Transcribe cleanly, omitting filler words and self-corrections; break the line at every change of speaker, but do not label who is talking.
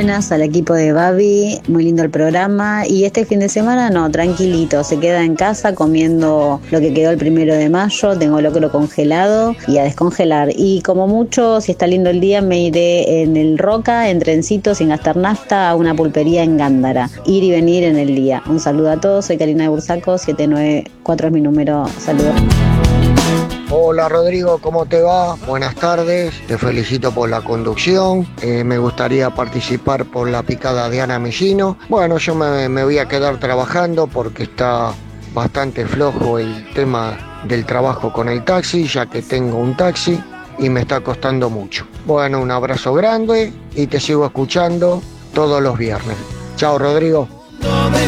buenas al equipo de Babi, muy lindo el programa. Y este fin de semana no, tranquilito, se queda en casa comiendo lo que quedó el 1 de mayo, tengo locro congelado y a descongelar. Y como mucho, si está lindo el día, me iré en el Roca, en trencito, sin gastar nafta, a una pulpería en Gándara. Ir y venir en el día. Un saludo a todos, soy Karina de Bursaco, 794 es mi número, saludos.
Hola Rodrigo, ¿cómo te va? Buenas tardes, te felicito por la conducción, me gustaría participar por la picada de Ana Mellino. Bueno, yo me voy a quedar trabajando porque está bastante flojo el tema del trabajo con el taxi, ya que tengo un taxi y me está costando mucho. Bueno, un abrazo grande y te sigo escuchando todos los viernes. Chao Rodrigo.
No me